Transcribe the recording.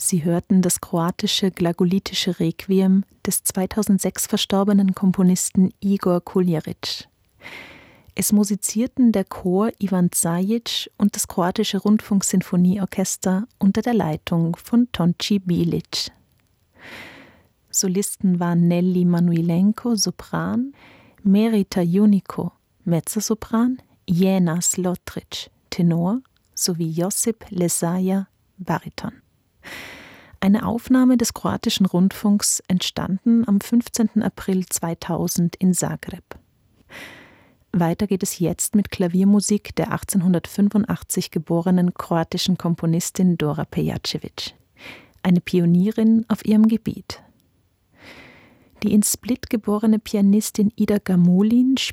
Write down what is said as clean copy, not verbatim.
Sie hörten das kroatische glagolitische Requiem des 2006 verstorbenen Komponisten Igor Kuljević. Es musizierten der Chor Ivan Zajic und das kroatische Rundfunksinfonieorchester unter der Leitung von Tonči Bilić. Solisten waren Nelly Manuilenko, Sopran, Merita Junico, Mezzosopran, Jena Slotric, Tenor sowie Josip Lesaja, Bariton. Eine Aufnahme des kroatischen Rundfunks entstanden am 15. April 2000 in Zagreb. Weiter geht es jetzt mit Klaviermusik der 1885 geborenen kroatischen Komponistin Dora Pejacevic, eine Pionierin auf ihrem Gebiet. Die in Split geborene Pianistin Ida Gamulin